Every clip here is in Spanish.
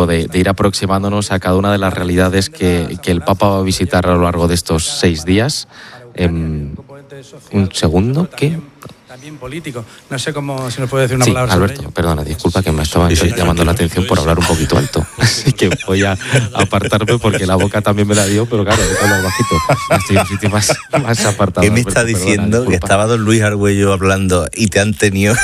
tiempo de ir aproximándonos a cada una de las realidades que el Papa va a visitar a lo largo de estos 6 días. Un segundo, ¿qué? También político. No sé cómo, si nos puede decir una palabra Alberto, sobre ello. perdona, disculpa que me estaba llamando la atención por hablar un poquito alto. Así que voy a apartarme porque la boca también me la dio, pero claro, yo hablo bajito. Estoy en un sitio más apartado. ¿Qué me está diciendo? Que estaba don Luis Argüello hablando y te han tenido...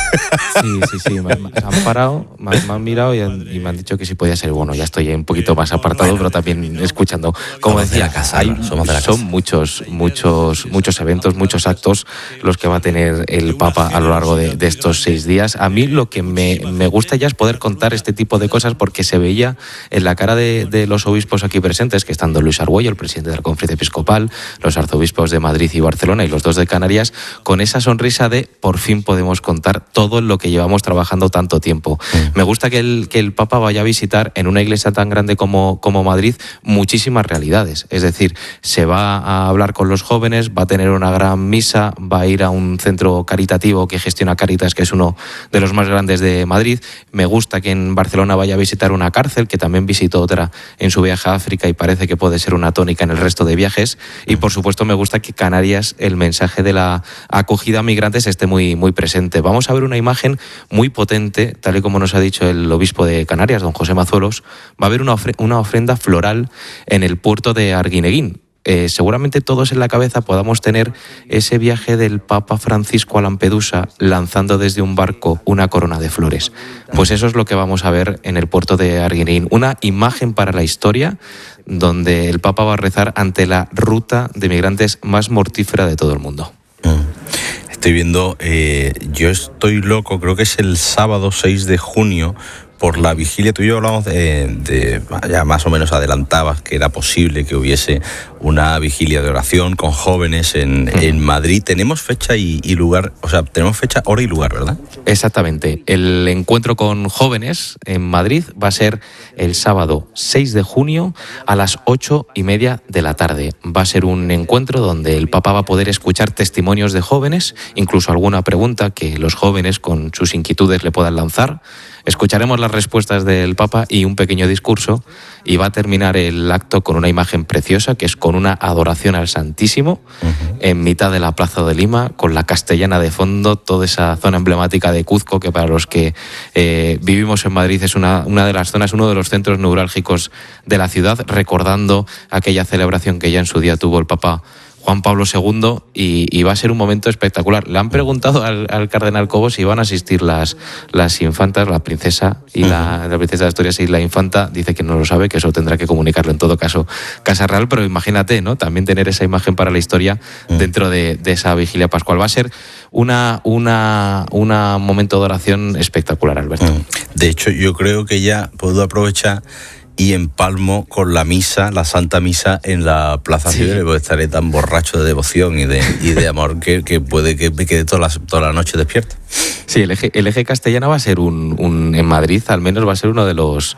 Sí, me han parado, me han mirado y me han dicho que sí podía ser. Bueno, ya estoy un poquito más apartado, pero también escuchando. Como decía, son muchos eventos, muchos actos los que va a tener el Papa a lo largo de estos 6 días. A mí lo que me gusta ya es poder contar este tipo de cosas, porque se veía en la cara de los obispos aquí presentes, que están don Luis Argüello, el presidente de la Conferencia Episcopal, los arzobispos de Madrid y Barcelona y los 2 de Canarias, con esa sonrisa de por fin podemos contar todo lo que llevamos trabajando tanto tiempo. Me gusta que el Papa vaya a visitar en una iglesia tan grande como Madrid muchísimas realidades. Es decir, se va a hablar con los jóvenes, va a tener una gran misa, va a ir a un centro caritativo que gestiona Cáritas, que es uno de los más grandes de Madrid. Me gusta que en Barcelona vaya a visitar una cárcel, que también visitó otra en su viaje a África y parece que puede ser una tónica en el resto de viajes. Y por supuesto me gusta que Canarias, el mensaje de la acogida a migrantes, esté muy, muy presente. Vamos a ver una imagen muy potente, tal y como nos ha dicho el obispo de Canarias, don José Mazuelos. Va a haber una ofrenda floral en el puerto de Arguineguín. Seguramente todos en la cabeza podamos tener ese viaje del Papa Francisco a Lampedusa lanzando desde un barco una corona de flores. Pues eso es lo que vamos a ver en el puerto de Arguineguín. Una imagen para la historia donde el Papa va a rezar ante la ruta de migrantes más mortífera de todo el mundo. Estoy viendo, yo estoy loco, creo que es el sábado 6 de junio, por la vigilia. Tú y yo hablamos ya más o menos adelantabas que era posible que hubiese una vigilia de oración con jóvenes en Madrid. Tenemos fecha y lugar, o sea, tenemos fecha, hora y lugar, ¿verdad? Exactamente. El encuentro con jóvenes en Madrid va a ser el sábado 6 de junio a las 8:30 de la tarde. Va a ser un encuentro donde el Papa va a poder escuchar testimonios de jóvenes, incluso alguna pregunta que los jóvenes con sus inquietudes le puedan lanzar. Escucharemos las respuestas del Papa y un pequeño discurso, y va a terminar el acto con una imagen preciosa, que es con una adoración al Santísimo en mitad de la Plaza de Lima, con la Castellana de fondo, toda esa zona emblemática de Cuzco, que para los que vivimos en Madrid es una de las zonas, uno de los centros neurálgicos de la ciudad, recordando aquella celebración que ya en su día tuvo el Papa Juan Pablo II, y va a ser un momento espectacular. Le han preguntado al cardenal Cobos si van a asistir las infantas, la princesa y la princesa de Asturias y la infanta. Dice que no lo sabe, que eso tendrá que comunicarlo en todo caso Casa Real, pero imagínate, ¿no? También tener esa imagen para la historia dentro de esa vigilia pascual. Va a ser un momento de oración espectacular, Alberto. De hecho, yo creo que ya puedo aprovechar y empalmo con la misa, la Santa Misa en la Plaza Cibeles, porque estaré tan borracho de devoción y de amor que puede que me quede toda la noche despierto. Sí, el eje castellana va a ser en Madrid, al menos va a ser uno de los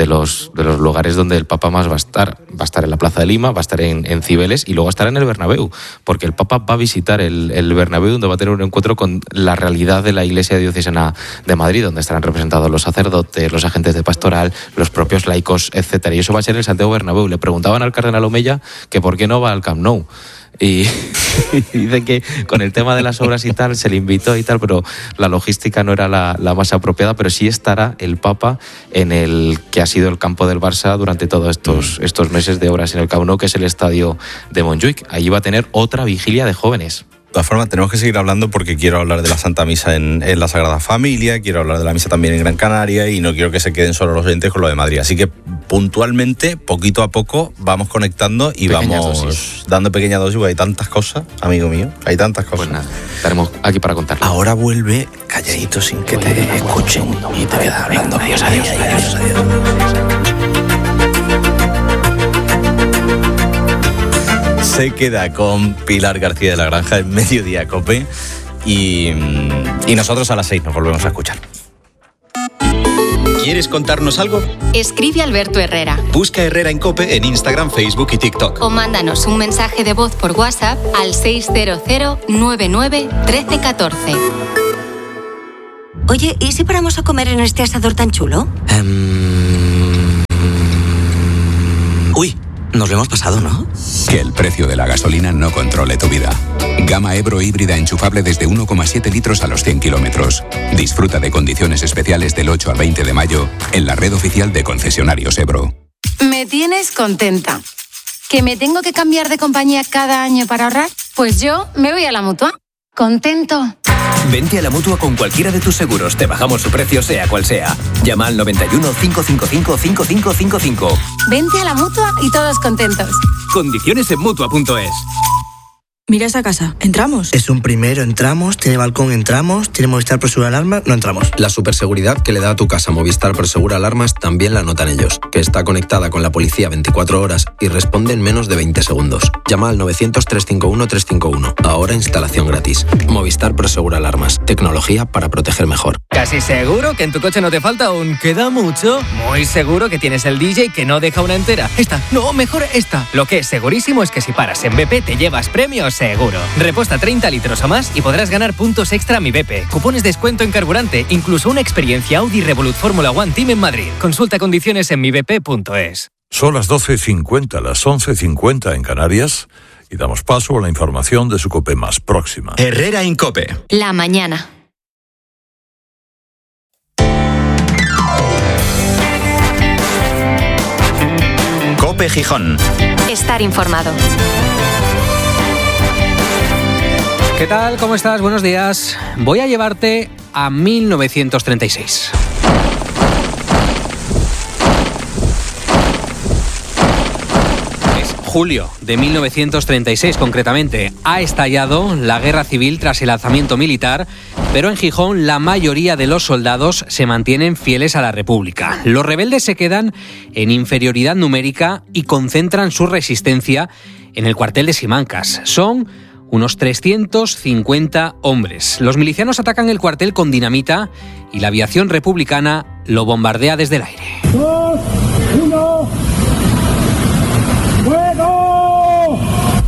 lugares donde el Papa más va a estar. Va a estar en la Plaza de Lima, va a estar en Cibeles y luego estará en el Bernabéu, porque el Papa va a visitar el Bernabéu, donde va a tener un encuentro con la realidad de la Iglesia Diocesana de Madrid, donde estarán representados los sacerdotes, los agentes de pastoral, los propios laicos, etcétera. Y eso va a ser en el Santiago Bernabéu. Le preguntaban al cardenal Omeya que por qué no va al Camp Nou. Y dicen que con el tema de las obras y tal se le invitó y tal, pero la logística no era la más apropiada. Pero sí estará el Papa en el que ha sido el campo del Barça durante todos estos meses de obras en el Camp Nou, que es el estadio de Montjuic. Allí va a tener otra vigilia de jóvenes. De todas formas, tenemos que seguir hablando porque quiero hablar de la Santa Misa en la Sagrada Familia, quiero hablar de la misa también en Gran Canaria y no quiero que se queden solo los oyentes con lo de Madrid. Así que puntualmente, poquito a poco, vamos conectando y vamos dando pequeñas dosis, porque hay tantas cosas, amigo mío, hay tantas cosas. Pues nada, estaremos aquí para contarlo. Ahora vuelve calladito sin que te escuchen y te quedas hablando. Adiós. Se queda con Pilar García de la Granja en Mediodía Cope y nosotros a las 6 nos volvemos a escuchar. ¿Quieres contarnos algo? Escribe Alberto Herrera. Busca Herrera en COPE en Instagram, Facebook y TikTok. O mándanos un mensaje de voz por WhatsApp al 600-99-1314. Oye, ¿y si paramos a comer en este asador tan chulo? Nos lo hemos pasado, ¿no? Que el precio de la gasolina no controle tu vida. Gama Ebro híbrida enchufable desde 1,7 litros a los 100 kilómetros. Disfruta de condiciones especiales del 8 al 20 de mayo en la red oficial de concesionarios Ebro. Me tienes contenta. ¿Que me tengo que cambiar de compañía cada año para ahorrar? Pues yo me voy a la Mutua. Contento. Vente a la Mutua con cualquiera de tus seguros. Te bajamos su precio sea cual sea. Llama al 91 555 5555. Vente a la Mutua y todos contentos. Condiciones en Mutua.es. Mira esa casa. ¿Entramos? Es un primero, entramos. Tiene balcón, entramos. Tiene Movistar Prosegura Alarmas, no entramos. La superseguridad que le da a tu casa Movistar Prosegura Alarmas también la notan ellos, que está conectada con la policía 24 horas y responde en menos de 20 segundos. Llama al 900-351-351. Ahora instalación gratis. Movistar Prosegura Alarmas. Tecnología para proteger mejor. ¿Casi seguro que en tu coche no te falta un queda mucho? Muy seguro que tienes el DJ que no deja una entera. Esta, no, mejor esta. Lo que es segurísimo es que si paras en BP te llevas premios seguro. Repuesta 30 litros o más y podrás ganar puntos extra Mi BP, cupones de descuento en carburante, incluso una experiencia Audi Revolut Fórmula One Team en Madrid. Consulta condiciones en mibp.es. Son las 12:50, las 11:50 en Canarias y damos paso a la información de su COPE más próxima. Herrera en COPE. La mañana. COPE Gijón. Estar informado. ¿Qué tal? ¿Cómo estás? Buenos días. Voy a llevarte a 1936. Es julio de 1936, concretamente. Ha estallado la guerra civil tras el alzamiento militar, pero en Gijón la mayoría de los soldados se mantienen fieles a la República. Los rebeldes se quedan en inferioridad numérica y concentran su resistencia en el cuartel de Simancas. Son unos 350 hombres. Los milicianos atacan el cuartel con dinamita y la aviación republicana lo bombardea desde el aire. 2, 1, ¡fuego!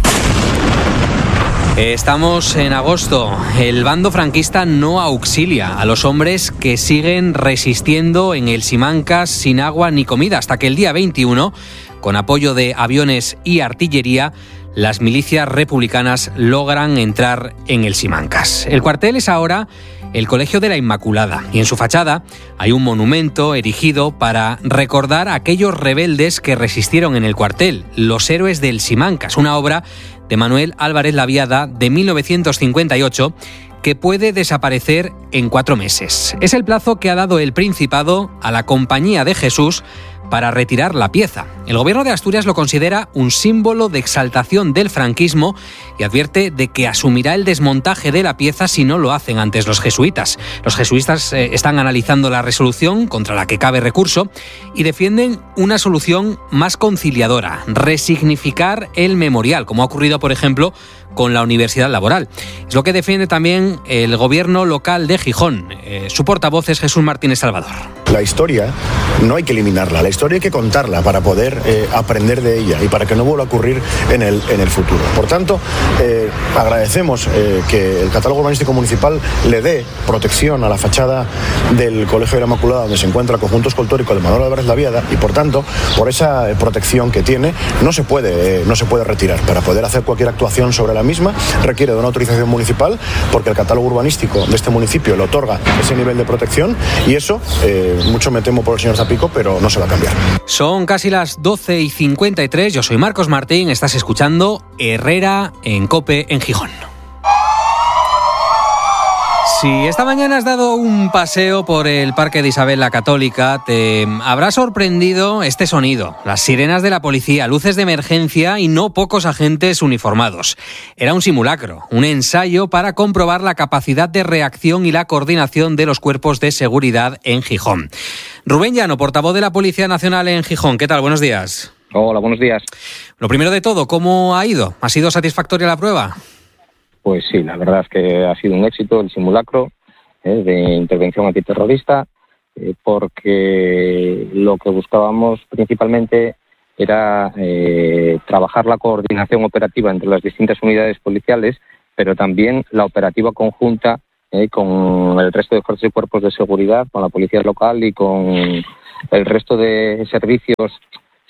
Estamos en agosto. El bando franquista no auxilia a los hombres que siguen resistiendo en el Simancas sin agua ni comida hasta que el día 21, con apoyo de aviones y artillería, las milicias republicanas logran entrar en el Simancas. El cuartel es ahora el Colegio de la Inmaculada y en su fachada hay un monumento erigido para recordar a aquellos rebeldes que resistieron en el cuartel, los héroes del Simancas, una obra de Manuel Álvarez Laviada de 1958 que puede desaparecer en 4 meses. Es el plazo que ha dado el Principado a la Compañía de Jesús para retirar la pieza. El gobierno de Asturias lo considera un símbolo de exaltación del franquismo y advierte de que asumirá el desmontaje de la pieza si no lo hacen antes los jesuitas. Los jesuitas están analizando la resolución contra la que cabe recurso y defienden una solución más conciliadora, resignificar el memorial, como ha ocurrido, por ejemplo, con la Universidad Laboral. Es lo que defiende también el gobierno local de Gijón. Su portavoz es Jesús Martínez Salvador. La historia no hay que eliminarla, la historia hay que contarla para poder aprender de ella y para que no vuelva a ocurrir en el futuro. Por tanto, agradecemos que el catálogo urbanístico municipal le dé protección a la fachada del Colegio de la Inmaculada, donde se encuentra el conjunto escultórico de Manuel Álvarez Laviada, y por tanto, por esa protección que tiene, no se puede retirar. Para poder hacer cualquier actuación sobre la misma requiere de una autorización municipal, porque el catálogo urbanístico de este municipio le otorga ese nivel de protección, y eso, mucho me temo por el señor Zapico, pero no se va a cambiar. Son casi las 12:53. Yo soy Marcos Martín. Estás escuchando Herrera en COPE en Gijón. Si esta mañana has dado un paseo por el Parque de Isabel la Católica, te habrá sorprendido este sonido. Las sirenas de la policía, luces de emergencia y no pocos agentes uniformados. Era un simulacro, un ensayo para comprobar la capacidad de reacción y la coordinación de los cuerpos de seguridad en Gijón. Rubén Llano, portavoz de la Policía Nacional en Gijón. ¿Qué tal? Buenos días. Hola, buenos días. Lo primero de todo, ¿cómo ha ido? ¿Ha sido satisfactoria la prueba? Pues sí, la verdad es que ha sido un éxito el simulacro de intervención antiterrorista, porque lo que buscábamos principalmente era trabajar la coordinación operativa entre las distintas unidades policiales, pero también la operativa conjunta con el resto de fuerzas y cuerpos de seguridad, con la policía local y con el resto de servicios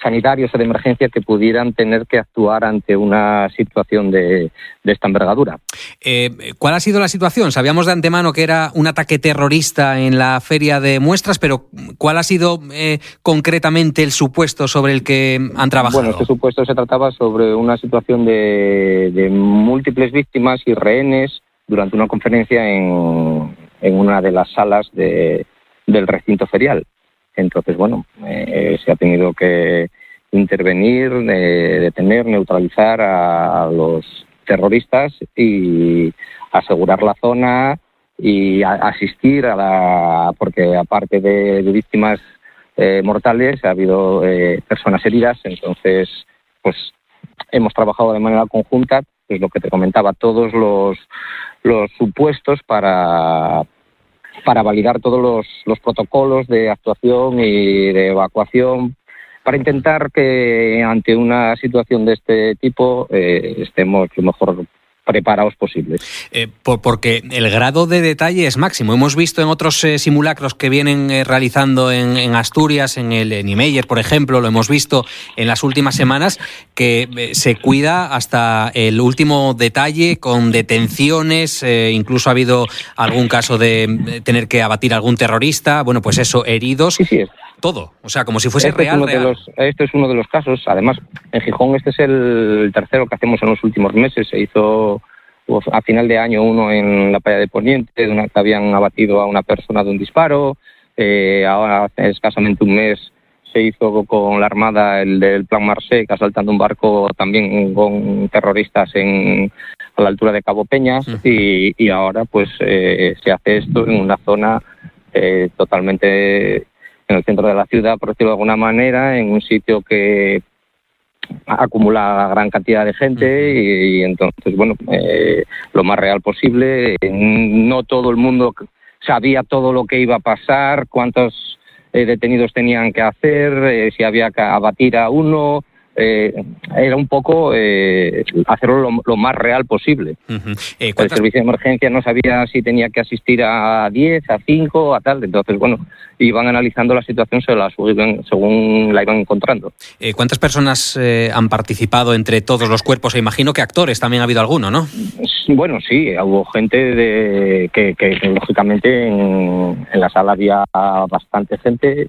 sanitarios o de emergencia que pudieran tener que actuar ante una situación de esta envergadura. ¿Cuál ha sido la situación? Sabíamos de antemano que era un ataque terrorista en la feria de muestras, pero ¿cuál ha sido concretamente el supuesto sobre el que han trabajado? Bueno, este supuesto se trataba sobre una situación de múltiples víctimas y rehenes durante una conferencia en una de las salas del recinto ferial. Entonces, bueno, se ha tenido que intervenir, detener, neutralizar a los terroristas y asegurar la zona y asistir porque aparte de víctimas mortales ha habido personas heridas. Entonces, pues hemos trabajado de manera conjunta, es lo que te comentaba, todos los supuestos para validar todos los protocolos de actuación y de evacuación, para intentar que ante una situación de este tipo estemos lo mejor preparados posibles. Porque el grado de detalle es máximo. Hemos visto en otros simulacros que vienen realizando en Asturias, en el Niemeyer, por ejemplo, lo hemos visto en las últimas semanas, que se cuida hasta el último detalle con detenciones, incluso ha habido algún caso de tener que abatir a algún terrorista, bueno, pues eso, heridos. Sí. Todo, o sea, como si fuese real. Este es uno de los casos. Además, en Gijón este es el tercero que hacemos en los últimos meses. Se hizo a final de año uno en la playa de Poniente, que habían abatido a una persona de un disparo. Ahora, hace escasamente un mes, se hizo con la Armada el del Plan Marseille, asaltando un barco también con terroristas a la altura de Cabo Peñas. Y ahora pues se hace esto en una zona totalmente en el centro de la ciudad, por decirlo de alguna manera, en un sitio que acumula gran cantidad de gente y entonces, bueno, lo más real posible. No todo el mundo sabía todo lo que iba a pasar, cuántos detenidos tenían que hacer, si había que abatir a uno. Era un poco hacerlo lo más real posible. El servicio de emergencia no sabía si tenía que asistir a 10, a 5, a tal. Entonces, bueno, iban analizando la situación según la iban encontrando. ¿Cuántas personas han participado entre todos los cuerpos? E imagino que actores también ha habido alguno, ¿no? Bueno, sí, hubo gente que lógicamente en la sala había bastante gente.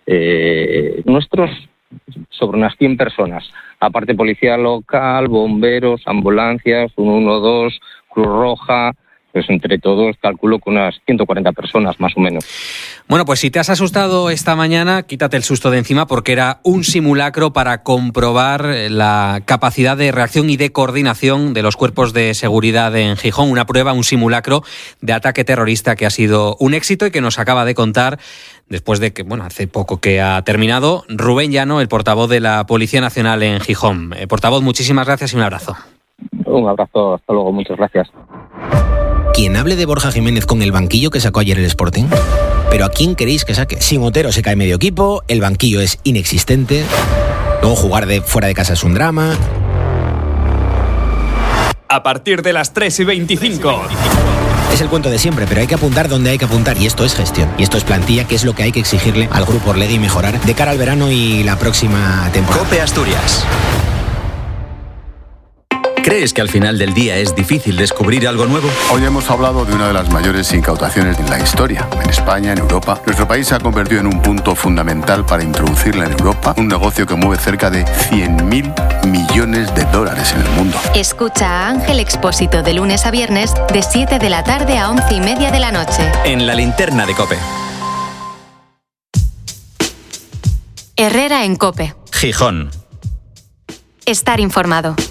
Nuestros sobre unas 100 personas, aparte policía local, bomberos, ambulancias, 112, Cruz Roja, pues entre todos calculo que unas 140 personas más o menos. Bueno, pues si te has asustado esta mañana, quítate el susto de encima porque era un simulacro para comprobar la capacidad de reacción y de coordinación de los cuerpos de seguridad en Gijón, una prueba, un simulacro de ataque terrorista que ha sido un éxito y que nos acaba de contar después de que, bueno, hace poco que ha terminado, Rubén Llano, el portavoz de la Policía Nacional en Gijón. Portavoz, muchísimas gracias y un abrazo. Un abrazo, hasta luego, muchas gracias. ¿Quién hable de Borja Jiménez con el banquillo que sacó ayer el Sporting? ¿Pero a quién queréis que saque? Sin Otero se cae medio equipo, el banquillo es inexistente, luego jugar fuera de casa es un drama. A partir de las 3:25. Es el cuento de siempre, pero hay que apuntar donde hay que apuntar y esto es gestión. Y esto es plantilla, que es lo que hay que exigirle al Grupo Orlegui y mejorar de cara al verano y la próxima temporada. COPE Asturias. ¿Crees que al final del día es difícil descubrir algo nuevo? Hoy hemos hablado de una de las mayores incautaciones en la historia. En España, en Europa, nuestro país se ha convertido en un punto fundamental para introducirla en Europa, un negocio que mueve cerca de 100.000 millones de dólares en el mundo. Escucha a Ángel Expósito de lunes a viernes de 7 de la tarde a 11:30 de la noche. En la linterna de COPE. Herrera en COPE. Gijón. Estar informado.